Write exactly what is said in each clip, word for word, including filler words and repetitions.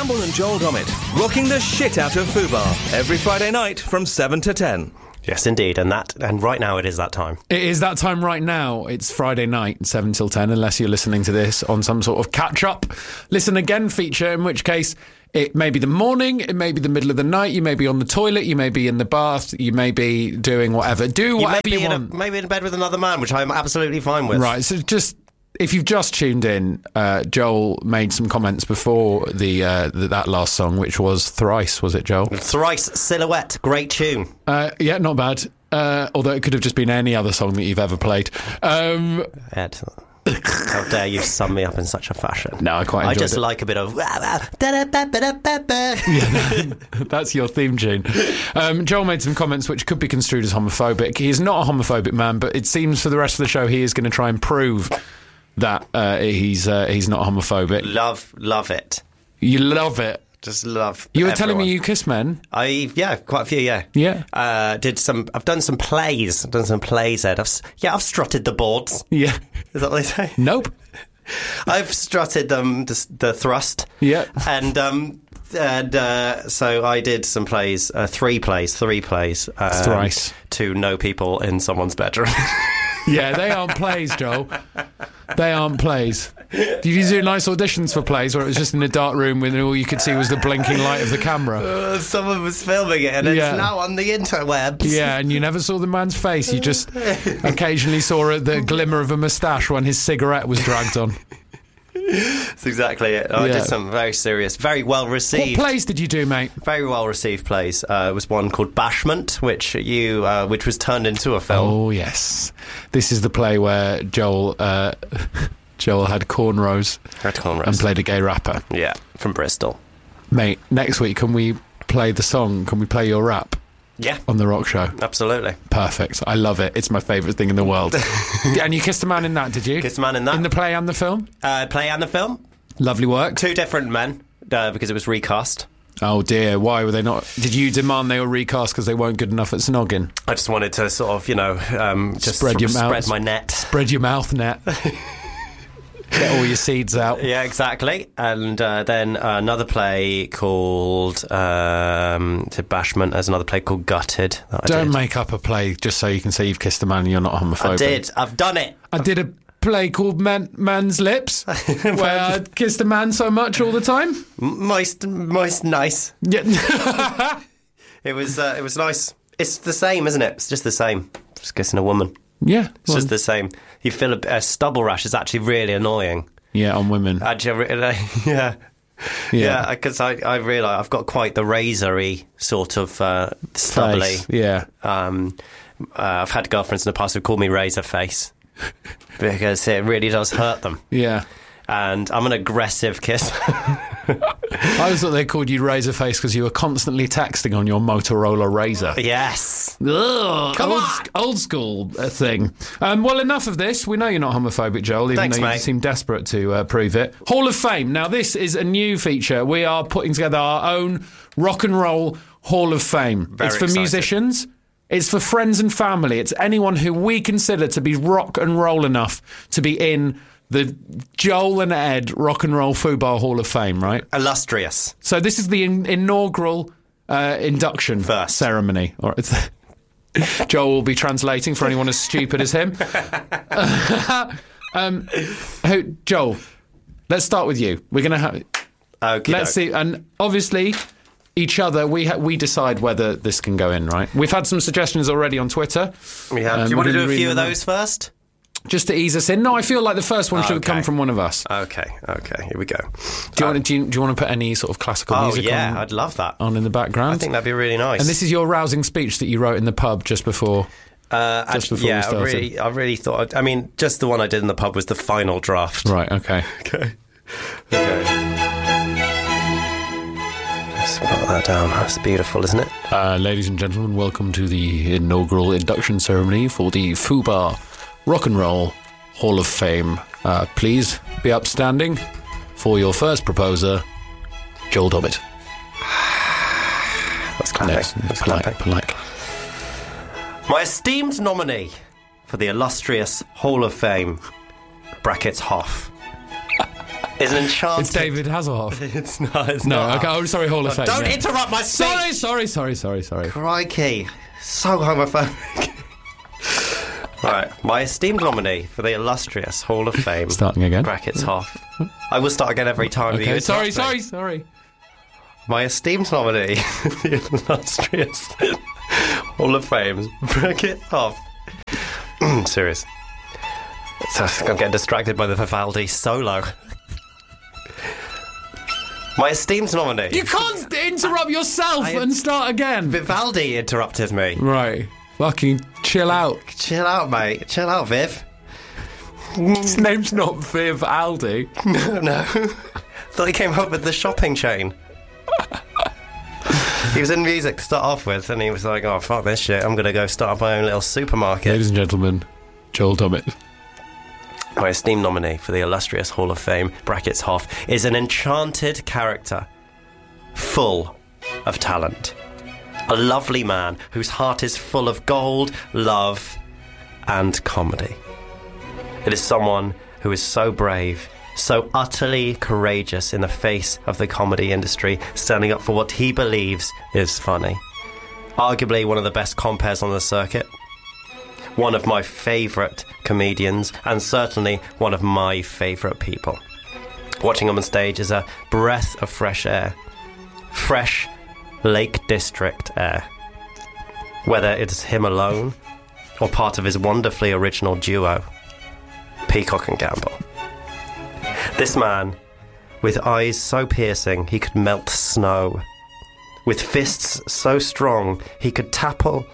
Campbell and Joel Dommett, rocking the shit out of Fubar every Friday night from seven to ten. Yes, indeed, and that, and right now it is that time. It is that time right now. It's Friday night, seven till ten, unless you're listening to this on some sort of catch-up listen again feature, in which case it may be the morning, it may be the middle of the night, you may be on the toilet, you may be in the bath, you may be doing whatever. Do whatever you, you, you want. want. A, maybe in bed with another man, which I'm absolutely fine with. Right, so just... If you've just tuned in, uh, Joel made some comments before the, uh, the that last song, which was Thrice, was it, Joel? Thrice, Silhouette, great tune. Uh, yeah, not bad. Uh, although it could have just been any other song that you've ever played. Um, Ed, how dare you sum me up in such a fashion? No, I quite enjoyed I just it. like a bit of... Yeah, that's your theme tune. Um, Joel made some comments which could be construed as homophobic. He is not a homophobic man, but it seems for the rest of the show he is going to try and prove that uh, he's uh, he's not homophobic. Love, love it. You love it. Just love. You were everyone. telling me you kiss men. I yeah, quite a few. Yeah, Yeah. Uh, did some. I've done some plays. I've done some plays. Ed. I've s- yeah, I've strutted the boards. Yeah. Is that what they say? Nope. I've strutted um, the, the thrust. Yeah. And um, and uh, so I did some plays, uh, three plays, three plays. Um, Thrice. To know people in someone's bedroom. Yeah, they aren't plays, Joel. They aren't plays. Did you do nice auditions for plays where it was just in a dark room when all you could see was the blinking light of the camera? Uh, someone was filming it and Yeah. it's now on the interwebs. Yeah, and you never saw the man's face. You just occasionally saw the glimmer of a moustache when his cigarette was dragged on. That's exactly it. I Yeah. did some very serious, very well What received. plays did you do, mate? Very well received plays. Uh, it was one called Bashment, which you, uh, which was turned into a film. Oh, yes. This is the play where Joel uh, Joel had cornrows Red cornrows. and played a gay rapper. Yeah, from Bristol. Mate, next week, can we play the song? Can we play your rap Yeah, on The Rock Show? absolutely. Perfect. I love it. It's my favourite thing in the world. And you kissed a man in that, did you? Kissed a man in that. In the play and the film? Uh, play and the film. Lovely work. Two different men, uh, because it was recast. Oh dear, why were they not? Did you demand they were recast because they weren't good enough at snogging? I just wanted to sort of, you know, um, just Spread your spread mouth. my net. Spread your mouth net. Get all your seeds out. Yeah, exactly. And uh, then another play called um, to Bashment. There's another play called Gutted. That I Don't did. make up a play just so you can say you've kissed a man and you're not homophobic. I did. I've done it. I did a play called Man, Man's Lips where I kissed a man so much all the time. Moist, moist, nice. Yeah. It was. Uh, it was nice. It's the same, isn't it? It's just the same. Just kissing a woman. Yeah. It's well, just the same. You feel a, a stubble rash is actually really annoying. yeah, on women. Actually, really, yeah. Yeah, because I, I realise I've got quite the razory sort of uh, stubbly. Face, yeah. Um, uh, I've had girlfriends in the past who call me razor face because it really does hurt them. Yeah. And I'm an aggressive kiss. I always thought they called you Razor Face because you were constantly texting on your Motorola Razor. Yes. Ugh, Come old, on. old school uh, thing. Um, well, enough of this. We know you're not homophobic, Joel, even Thanks, though you mate. seem desperate to uh, prove it. Hall of Fame. Now, this is a new feature. We are putting together our own rock and roll Hall of Fame. Very it's for excited. musicians. It's for friends and family. It's anyone who we consider to be rock and roll enough to be in the Joel and Ed Rock and Roll Fubar Hall of Fame, right? Illustrious. So this is the in- inaugural uh, induction First. ceremony. Or it's Joel will be translating for anyone as stupid as him. um, who, Joel, let's start with you. We're going to have... Okay. Let's see. And obviously, each other, we ha- we decide whether this can go in, right? We've had some suggestions already on Twitter. We have. Um, do you want to we do a didn't few of really those first? Just to ease us in. No, I feel like the first one should Okay. come from one of us. Okay. Okay. Here we go. Do you, want to, do, you, do you want to put any sort of classical Oh music yeah, on, I'd love that. on in the background? I think that'd be really nice. And this is your rousing speech that you wrote in the pub just before. Uh, Just actually, before we yeah, I started. really, I really thought. I mean, just the one I did in the pub was the final draft. Right, okay. Okay. Okay. Let's put that down. That's beautiful, isn't it? Uh, ladies and gentlemen, welcome to the inaugural induction ceremony for the Fubar Rock and Roll Hall of Fame. Uh, please be upstanding for your first proposer, Joel Dommett. That's clapping. Yes, That's polite, clapping. polite. My esteemed nominee for the illustrious Hall of Fame, brackets Hoff, is an enchanted... It's David Hasselhoff. It's not, it's No, not. okay, oh, sorry, Hall of Fame. Don't yeah. interrupt my speech! Sorry, sorry, sorry, sorry, sorry. Crikey. So homophobic. Right, my esteemed nominee for the illustrious Hall of Fame. Starting again. Brackets Hoff. I will start again every time. Okay, you sorry, interrupt sorry, me. sorry. My esteemed nominee for the illustrious Hall of Fame. Brackets Hoff. Serious. So I'm getting distracted by the Vivaldi solo. My esteemed nominee. You can't interrupt yourself I- and start again. Vivaldi interrupted me. Right. Fucking chill out. Chill out, mate. Chill out, Viv. His name's not Viv Aldi. No, no. Thought he came up with the shopping chain. He was in music to start off with, and he was like, oh, fuck this shit. I'm going to go start up my own little supermarket. Ladies and gentlemen, Joel Dommett. My esteemed nominee for the illustrious Hall of Fame, brackets Hoff, is an enchanted character, full of talent. A lovely man whose heart is full of gold, love, and comedy. It is someone who is so brave, so utterly courageous in the face of the comedy industry, standing up for what he believes is funny. Arguably one of the best compares on the circuit. One of my favourite comedians, and certainly one of my favourite people. Watching him on stage is a breath of fresh air. Fresh Lake District air. Whether it's him alone or part of his wonderfully original duo, Peacock and Gamble. This man, with eyes so piercing he could melt snow, with fists so strong he could tapple...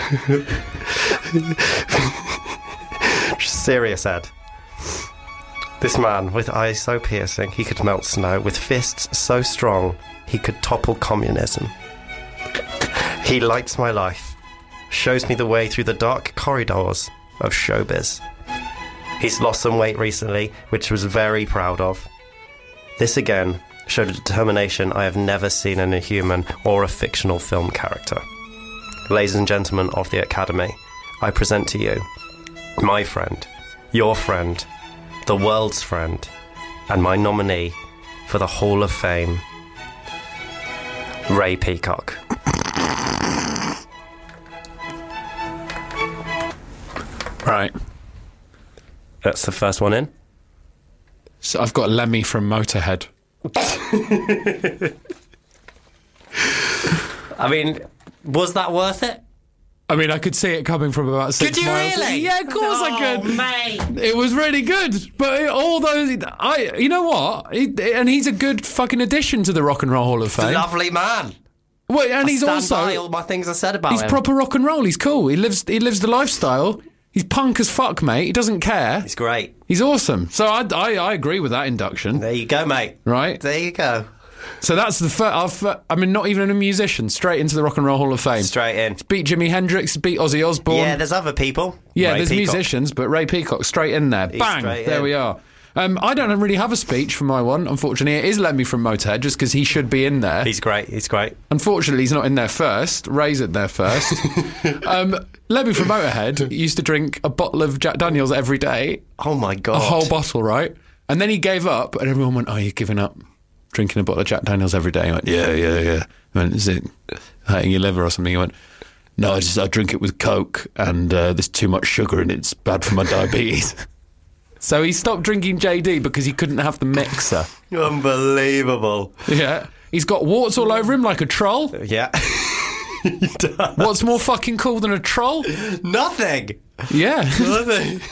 Serious, Ed. This man, with eyes so piercing he could melt snow, with fists so strong he could topple communism. He lights my life, shows me the way through the dark corridors of showbiz. He's lost some weight recently, which I was very proud of. This again showed a determination I have never seen in a human or a fictional film character. Ladies and gentlemen of the Academy, I present to you my friend, your friend, the world's friend, and my nominee for the Hall of Fame, Ray Peacock. Right. That's the first one in. So I've got Lemmy from Motorhead. I mean, was that worth it? I mean, I could see it coming from about six Could you miles. really? Yeah, of course oh, I could. mate. It was really good, but it, all those, I, you know what? He, and he's a good fucking addition to the Rock and Roll Hall of Fame. Lovely man. Well, and I he's stand also by all my things I said about he's him. proper rock and roll. He's cool. He lives he lives the lifestyle. He's punk as fuck, mate. He doesn't care. He's great. He's awesome. So I, I, I agree with that induction. There you go, mate. Right. There you go. So that's the first. I mean, not even a musician. Straight into the Rock and Roll Hall of Fame. Straight in. Beat Jimi Hendrix. Beat Ozzy Osbourne. Yeah, there's other people. Yeah, Ray there's Peacock. musicians, but Ray Peacock straight in there. He's Bang! straight There in. we are. Um, I don't really have a speech for my one, unfortunately. It is Lemmy from Motorhead, just because he should be in there. He's great. He's great. Unfortunately, he's not in there first. Ray's in there first. um, Lemmy from Motorhead used to drink a bottle of Jack Daniels every day. Oh my god. A whole bottle, right? And then he gave up, and everyone went, "Oh, you're giving up drinking a bottle of Jack Daniels every day?" He went, "Yeah, yeah, yeah." I went, "Is it hurting your liver or something?" He went, "No, I just I drink it with Coke, and uh, there's too much sugar and it's bad for my diabetes." So he stopped drinking J D because he couldn't have the mixer. Unbelievable. Yeah. He's got warts all over him like a troll. Yeah. He does. What's more fucking cool than a troll? Nothing. Yeah. Nothing.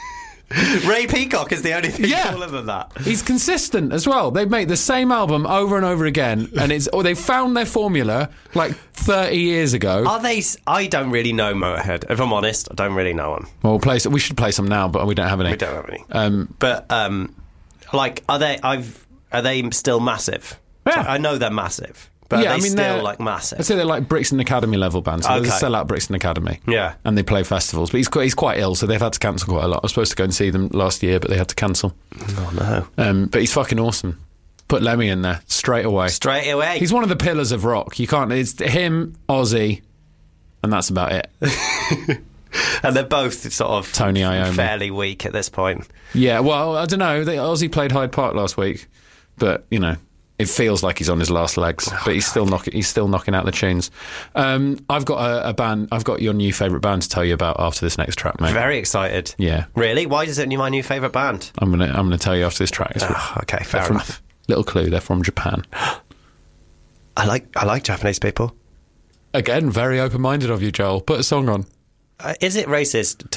Ray Peacock is the only thing Yeah. cooler than that. He's consistent as well. They make the same album over and over again, and it's or they found their formula like thirty years ago. Are they? s- I don't really know Motorhead. If I'm honest, I don't really know them. Well, we'll play. We should play some now, but we don't have any. We don't have any. Um, But um, like, are they? I've. Are they still massive? Yeah. I know they're massive, but Yeah, are I they mean, still they're- like massive? I'd say they're like Brixton Academy level band. So they Okay. sell out Brixton Academy. Yeah. And they play festivals. But he's quite, he's quite ill, so they've had to cancel quite a lot. I was supposed to go and see them last year, but they had to cancel. Oh no! Um, but he's fucking awesome. Put Lemmy in there straight away. Straight away. He's one of the pillars of rock. You can't. It's him, Ozzy, and that's about it. And they're both sort of Tony Iommi. fairly weak at this point. Yeah, well, I don't know. They, Ozzy played Hyde Park last week, but, you know, it feels like he's on his last legs, oh, but he's God. still knocking. He's still knocking out the tunes. Um, I've got a, a band. I've got your new favourite band to tell you about after this next track, mate. Very excited. Yeah. Really? Why is it my new favourite band? I'm gonna. I'm gonna tell you after this track. Oh, okay, fair from, enough. Little clue. They're from Japan. I like. I like Japanese people. Again, very open-minded of you, Joel. Put a song on. Uh, is it racist to